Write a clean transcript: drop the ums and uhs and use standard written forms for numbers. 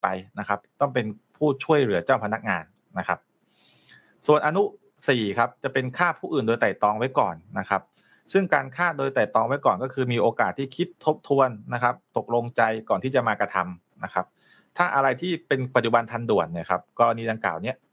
ไปนะครับต้องเป็นผู้ช่วยเหลือเจ้าพนักงานนะครับส่วนอนุ4ครับจะเป็นฆ่าผู้อื่นโดยไตร่ตรองไว้ก่อนนะครับซึ่งการฆ่าโดยไตร่ตรองไว้ก่อนก็คือมีโอกาสที่คิดทบทวนนะครับตกลงใจก่อนที่จะมากระทำนะครับถ้าอะไรที่เป็นปัจจุบันทันด่วนเนี่ยครับกรณีดังกล่าวเนี้ย